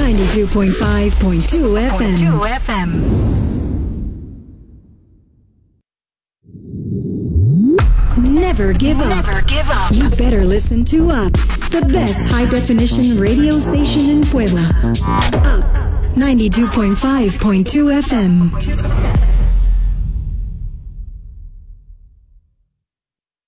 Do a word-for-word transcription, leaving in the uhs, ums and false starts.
ninety-two point five point two F M. two F M. Never give up. Never give up. You better listen to Up, the best high-definition radio station in Puebla. Up, ninety-two point five point two F M.